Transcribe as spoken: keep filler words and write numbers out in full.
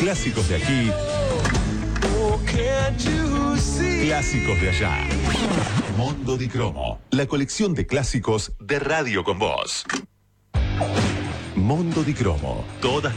Clásicos de aquí, clásicos de allá. Mondo di Cromo, la colección de clásicos de Radio con Voz. Mondo di Cromo, todas